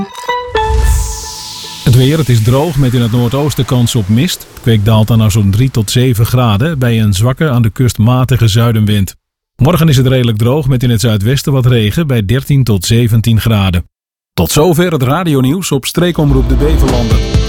Het weer, het is droog met in het noordoosten kans op mist. Het kwik daalt dan naar zo'n 3 tot 7 graden bij een zwakke aan de kust matige zuidenwind. Morgen is het redelijk droog met in het zuidwesten wat regen bij 13 tot 17 graden. Tot zover het radionieuws op Streekomroep de Beverlanden.